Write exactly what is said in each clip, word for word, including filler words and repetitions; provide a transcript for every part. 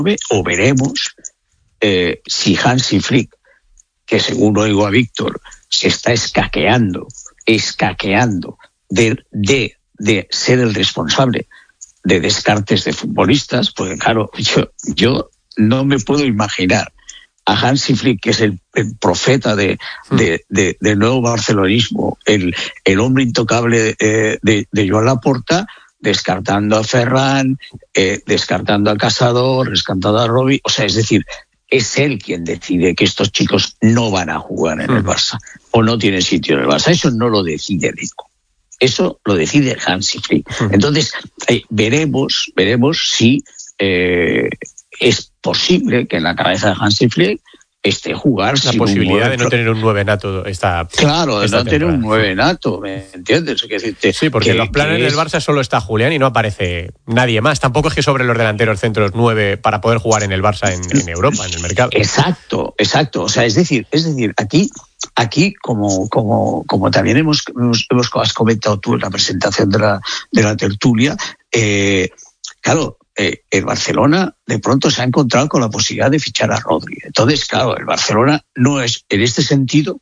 o veremos eh, si Hansi Flick, que según oigo a Víctor, se está escaqueando, escaqueando de, de, de ser el responsable de descartes de futbolistas, porque claro, yo, yo no me puedo imaginar a Hansi Flick, que es el, el profeta de, de, de, del nuevo barcelonismo, el, el hombre intocable de, de, de Joan Laporta, descartando a Ferran, eh, descartando a Casador, descartando a Robbie, o sea, es decir, es él quien decide que estos chicos no van a jugar en el Barça, o no tienen sitio en el Barça. Eso no lo decide Deco. Eso lo decide Hansi Flick. Entonces, eh, veremos, veremos si eh, es posible que en la cabeza de Hansi Flick esté jugar la posibilidad de no tener un nueve nato esta claro de esta no tener un nueve nato, ¿me entiendes? Que decirte, sí, porque que, en los planes del es... Barça solo está Julián y no aparece nadie más. Tampoco es que sobre los delanteros centros nueve para poder jugar en el Barça en, en Europa, en el mercado. Exacto, exacto. O sea, es decir, es decir, aquí aquí como como como también hemos hemos, hemos has comentado tú en la presentación de la de la tertulia, eh, claro. Eh, el Barcelona de pronto se ha encontrado con la posibilidad de fichar a Rodri. Entonces, claro, el Barcelona no es, en este sentido,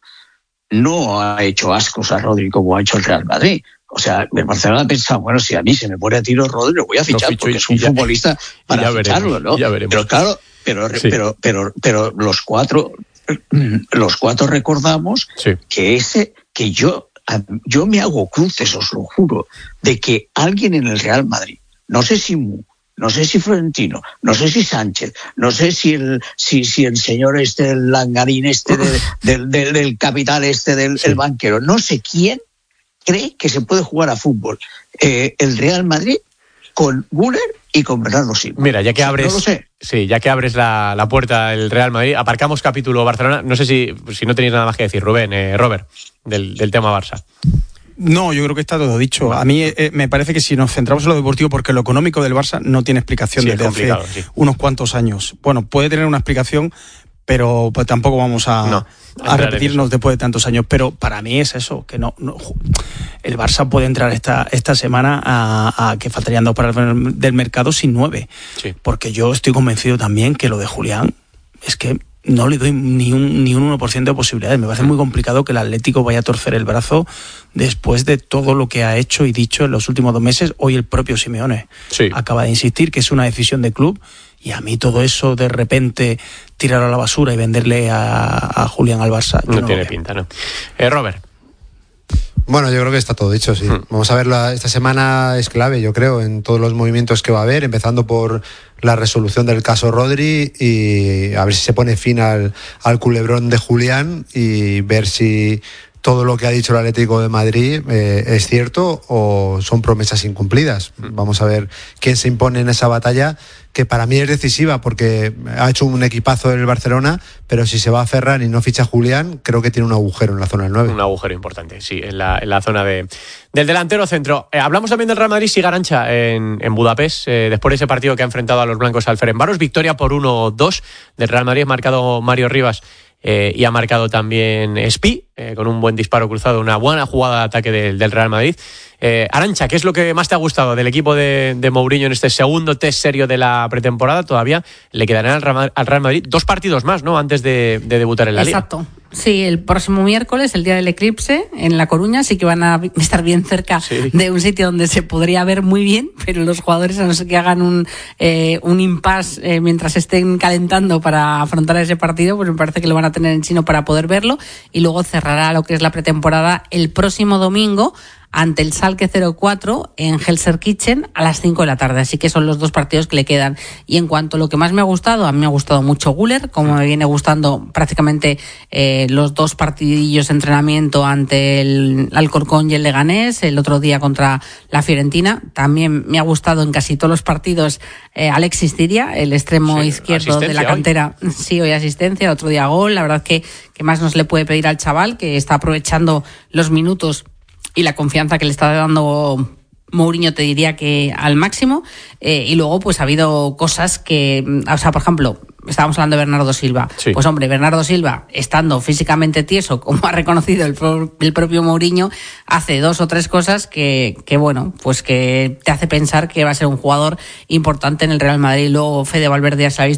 no ha hecho ascos a Rodri como ha hecho el Real Madrid. O sea, el Barcelona ha pensado, bueno, si a mí se me pone a tiro Rodri, lo voy a fichar porque es un ya, futbolista para ya ficharlo, veremos, ¿no? Ya veremos. Pero claro, pero, sí. pero, pero, pero los cuatro, los cuatro recordamos sí. que ese, que yo, yo me hago cruces, os lo juro, de que alguien en el Real Madrid, no sé si no sé si Florentino, no sé si Sánchez, no sé si el si si el señor este, el Langarín este de, del, del, del capital este del sí. el banquero, no sé quién cree que se puede jugar a fútbol eh, el Real Madrid con Güler y con Bernardo Silva. Mira, ya que abres, no lo sé. Sí, ya que abres la, la puerta del Real Madrid, aparcamos capítulo Barcelona. No sé si, si no tenéis nada más que decir, Rubén, eh, Robert, del, del tema Barça. No, yo creo que está todo dicho. A mí eh, me parece que si nos centramos en lo deportivo, porque lo económico del Barça no tiene explicación sí, desde hace sí. unos cuantos años. Bueno, puede tener una explicación, pero pues, tampoco vamos a, no, a repetirnos después de tantos años. Pero para mí es eso, que no, no el Barça puede entrar esta, esta semana a, a que faltarían dos para el del mercado sin nueve. Sí. Porque yo estoy convencido también que lo de Julián es que no le doy ni un ni un uno por ciento de posibilidades. Me parece muy complicado que el Atlético vaya a torcer el brazo después de todo lo que ha hecho y dicho en los últimos dos meses. Hoy el propio Simeone sí. acaba de insistir que es una decisión de club, y a mí todo eso de repente tirarlo a la basura y venderle a, a Julián al Barça no, no tiene pinta, ¿no? Eh, Robert. Bueno, yo creo que está todo dicho, sí. Hmm. Vamos a verla. Esta semana es clave, yo creo, en todos los movimientos que va a haber, empezando por la resolución del caso Rodri y a ver si se pone fin al, al culebrón de Julián y ver si todo lo que ha dicho el Atlético de Madrid eh, es cierto o son promesas incumplidas. Vamos a ver quién se impone en esa batalla, que para mí es decisiva porque ha hecho un equipazo en el Barcelona, pero si se va a Ferran y no ficha a Julián, creo que tiene un agujero en la zona del nueve. Un agujero importante, sí, en la, en la zona de, del delantero centro. Eh, hablamos también del Real Madrid, sigue Arantxa en, en Budapest, eh, después de ese partido que ha enfrentado a los blancos al Ferencváros, victoria por uno dos del Real Madrid, marcado Mario Rivas. Eh, y ha marcado también Spi, eh, con un buen disparo cruzado, una buena jugada de ataque del, del Real Madrid. Eh, Arantxa, ¿qué es lo que más te ha gustado del equipo de, de Mourinho en este segundo test serio de la pretemporada? Todavía le quedarán al, al Real Madrid dos partidos más, ¿no?, antes de, de debutar en la Exacto. Liga. Sí, el próximo miércoles, el día del eclipse, en La Coruña, sí que van a estar bien cerca sí. de un sitio donde se podría ver muy bien, pero los jugadores, a no ser que hagan un, eh, un impasse eh, mientras estén calentando para afrontar ese partido, pues me parece que lo van a tener en chino para poder verlo, y luego cerrará lo que es la pretemporada el próximo domingo ante el Schalke cero cuatro en Gelsenkirchen a las cinco de la tarde. Así que son los dos partidos que le quedan. Y en cuanto a lo que más me ha gustado, a mí me ha gustado mucho Güler, como me viene gustando prácticamente eh, los dos partidillos de entrenamiento ante el Alcorcón y el Leganés, el otro día contra la Fiorentina. También me ha gustado en casi todos los partidos eh, Alexis Ciria, el extremo sí, izquierdo de la cantera. Hoy. Sí, hoy asistencia, otro día gol. La verdad que, que más nos le puede pedir al chaval, que está aprovechando los minutos y la confianza que le está dando Mourinho, te diría que al máximo. Eh, y luego pues ha habido cosas que, o sea, por ejemplo, estábamos hablando de Bernardo Silva. Sí. Pues hombre, Bernardo Silva, estando físicamente tieso, como ha reconocido el, pro, el propio Mourinho, hace dos o tres cosas que, que bueno, pues que te hace pensar que va a ser un jugador importante en el Real Madrid. Luego Fede Valverde ya se ha visto